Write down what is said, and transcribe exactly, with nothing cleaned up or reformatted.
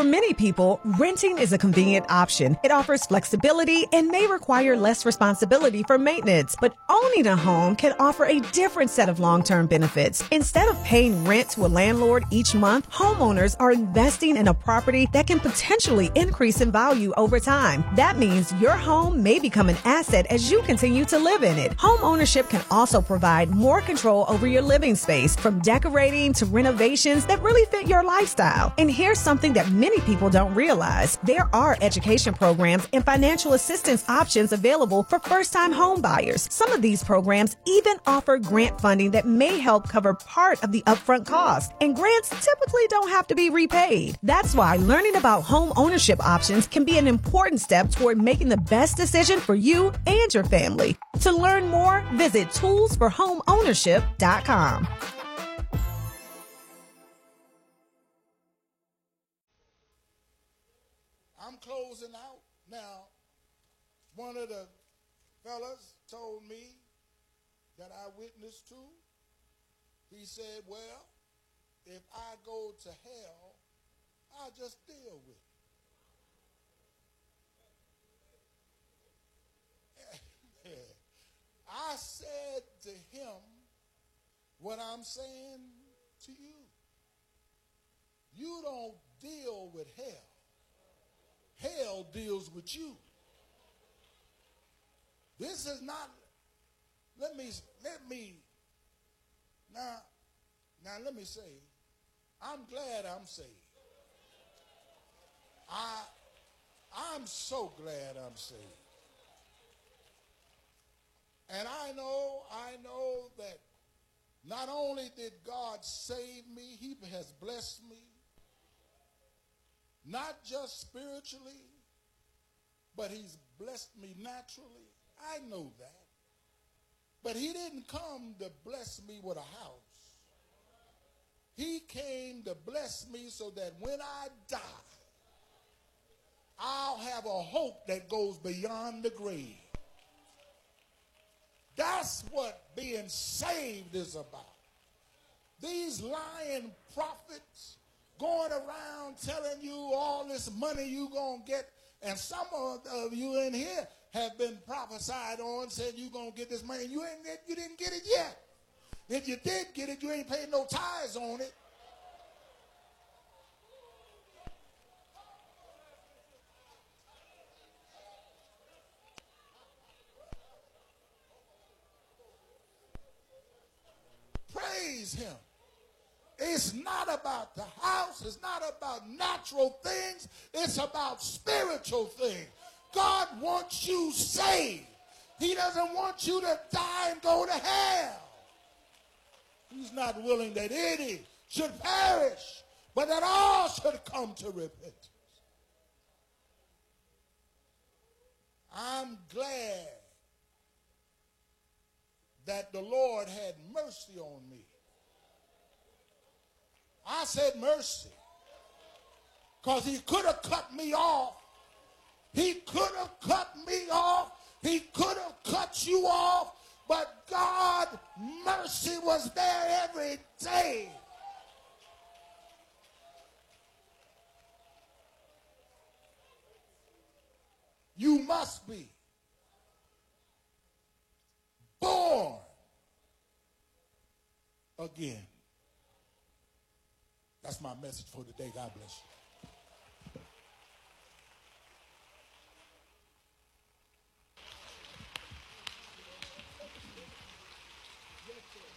many people, renting is a convenient option. It offers flexibility and may require less responsibility for maintenance, but owning a home can offer a different set of long-term benefits. Instead of paying rent to a landlord each month, homeowners are investing in a property that can potentially increase in value over time. That means your home may become an asset as you continue to live in it. Home ownership can also provide more control over your living space, from decorating to renovations that really fit your lifestyle. And here's something that many people don't realize. There are education programs and financial assistance options available for first-time home buyers. Some of these programs even offer grant funding that may help cover part of the upfront cost. And grants typically don't have to be repaid. That's why learning about home ownership options can be an important step toward making the best decision for you and your family. To learn more, visit tools for home ownership dot com. I'm closing out. Now, one of the fellas told me that I witnessed to, he said, well, if I go to hell, I'll just deal with it. I said to him what I'm saying to you. You don't deal with hell. Hell deals with you. This is not, let me, let me, now, now let me say, I'm glad I'm saved. I, I'm so glad I'm saved. And I know, I know that not only did God save me, he has blessed me, not just spiritually, but he's blessed me naturally. I know that. But he didn't come to bless me with a house. He came to bless me so that when I die, I'll have a hope that goes beyond the grave. That's what being saved is about. These lying prophets going around telling you all this money you going to get, and some of you in here have been prophesied on, said you're going to get this money, and you, ain't, you didn't get it yet. If you did get it, you ain't paid no tithes on it. Praise him. It's not about the house. It's not about natural things. It's about spiritual things. God wants you saved. He doesn't want you to die and go to hell. He's not willing that any should perish, but that all should come to repentance. I'm glad that the Lord had mercy on me. I said mercy, because he could have cut me off. He could have cut me off. He could have cut you off, but God, mercy was there every day. You must be born again. That's my message for today. God bless you.